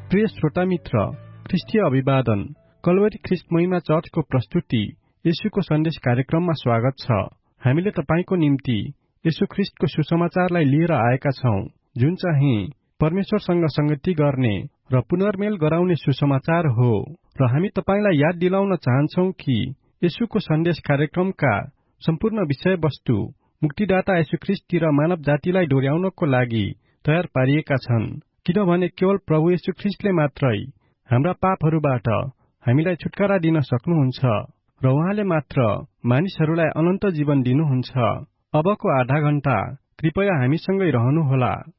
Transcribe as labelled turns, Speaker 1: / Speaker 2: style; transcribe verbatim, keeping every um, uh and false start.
Speaker 1: प्रिय श्रोता मित्र, ख्रिस्टीय अभिवादन। कल्वरी ख्रिस्ट महिमा चर्चको प्रस्तुति येशूको सन्देश कार्यक्रममा स्वागत छ। हामीले तपाईको निम्ति येशू ख्रिस्टको सुसमाचारलाई लिएर आएका छौं, जुन चाहिँ परमेश्वरसँग संगति गर्ने र पुनर्मेल गराउने सुसमाचार हो। र हामी तपाईलाई याद दिलाउन चाहन्छौं कि येशूको सन्देश कार्यक्रमका सम्पूर्ण विषयवस्तु मुक्तिदाता येशू ख्रिस्टतिर मानव जातिलाई डोर्याउनको लागि तयार पारिएका छन्, किनभने केवल प्रभु येशू ख्रिस्टले मात्रै हाम्रा पापहरूबाट हामीलाई छुटकारा दिन सक्नुहुन्छ र उहाँले मात्र मानिसहरूलाई अनन्त जीवन दिनुहुन्छ। अबको आधा घण्टा कृपया हामीसँगै रहनुहोला